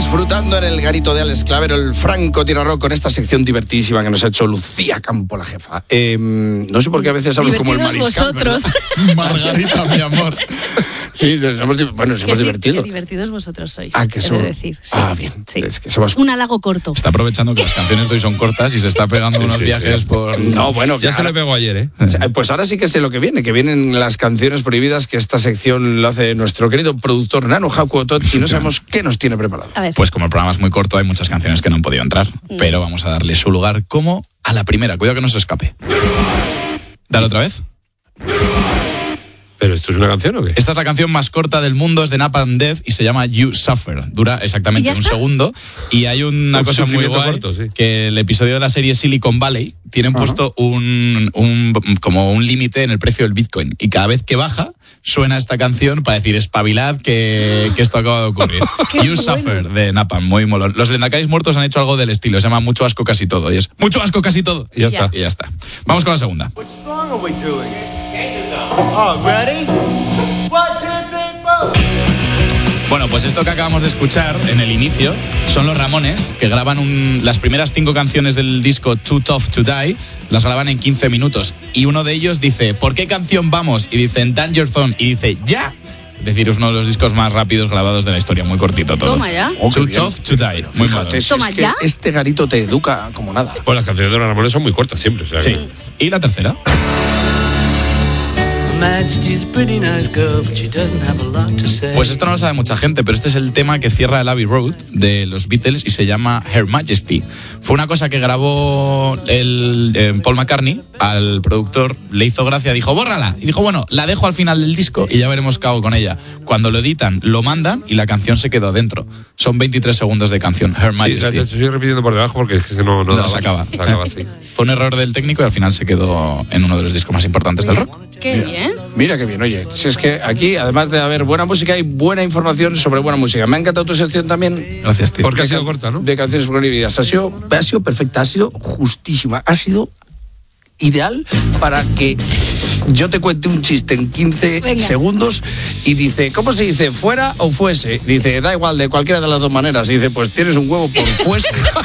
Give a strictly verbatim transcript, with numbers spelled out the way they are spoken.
disfrutando en el garito de Alex Clavero, el francotirador, con esta sección divertidísima que nos ha hecho Lucía Campo, la jefa. Eh, no sé por qué a veces hablo como el mariscal, vosotros. Margarita, mi amor. Sí, nos hemos, bueno, nos hemos sí, divertido. Qué divertidos vosotros sois. Ah, que somos. Decir. Sí, ah, bien. Sí. Es que somos... Un halago corto. Está aprovechando que las canciones de hoy son cortas y se está pegando unos sí, viajes sí. por... No, bueno. Ya se ahora... le pegó ayer, ¿eh? Pues ahora sí que sé lo que viene, que vienen las canciones prohibidas, que esta sección lo hace nuestro querido productor Nano Haku Otot, y no sabemos qué nos tiene preparado. A ver. Pues como el programa es muy corto, hay muchas canciones que no han podido entrar, mm. pero vamos a darle su lugar como a la primera. Cuidado que no se escape. Dale otra vez. ¿Pero esto es una canción o qué? Esta es la canción más corta del mundo, es de Napalm Death y se llama You Suffer. Dura exactamente un está? segundo. Y hay una un cosa muy guay, corto, sí. que el episodio de la serie Silicon Valley tienen uh-huh. puesto un, un como un límite en el precio del Bitcoin. Y cada vez que baja, suena esta canción para decir, espabilad, que, que esto acaba de ocurrir. You bueno. Suffer, de Napalm, muy molón. Los Lendacaris muertos han hecho algo del estilo, se llama Mucho asco casi todo. Y es, mucho asco casi todo. Y ya, ya. está. Y ya está. Vamos con la segunda. What song are we doing? Oh, ready? One, two, three, four. Bueno, pues esto que acabamos de escuchar en el inicio son los Ramones, que graban un, las primeras cinco canciones del disco Too Tough to Die, las graban en quince minutos. Y uno de ellos dice, ¿por qué canción vamos? Y dicen Danger Zone, y dice, ¡ya! Es decir, es uno de los discos más rápidos grabados de la historia, muy cortito todo. Toma ya. Oh, Too Tough to Die, muy malo. Toma es que ya. Este garito te educa como nada. Pues las canciones de los Ramones son muy cortas siempre. O sea, sí. Que... ¿Y la tercera? Pues esto no lo sabe mucha gente, pero este es el tema que cierra el Abbey Road de los Beatles y se llama Her Majesty. Fue una cosa que grabó el, eh, Paul McCartney, al productor le hizo gracia, dijo bórrala, y dijo bueno, la dejo al final del disco y ya veremos qué hago con ella. Cuando lo editan, lo mandan y la canción se quedó dentro. Son veintitrés segundos de canción, Her Majesty. Sí, te estoy repitiendo por debajo porque es que no, no, no se acaba. Se acaba así. Fue un error del técnico y al final se quedó en uno de los discos más importantes del rock. Qué mira, bien. Mira qué bien, oye. Si es que aquí, además de haber buena música, hay buena información sobre buena música. Me ha encantado tu sección también. Gracias, tío. Porque ha sido corta, ¿no? De canciones prohibidas. Ha sido, ha sido perfecta, ha sido justísima. Ha sido ideal para que yo te cuente un chiste en quince Venga. segundos y dice, ¿cómo se dice? ¿Fuera o fuese? Dice, da igual, de cualquiera de las dos maneras. Y dice, pues tienes un huevo por fuese.